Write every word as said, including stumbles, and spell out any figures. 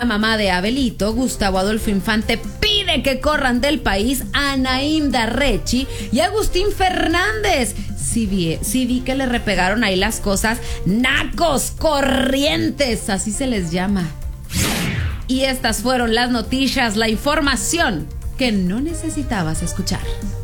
mamá de Abelito, Gustavo Adolfo Infante, pide que corran del país a Naim Darrechi y Agustín Fernández. Sí vi, sí vi que le repegaron ahí las cosas. Nacos, corrientes, así se les llama. Y estas fueron las noticias, la información que no necesitabas escuchar.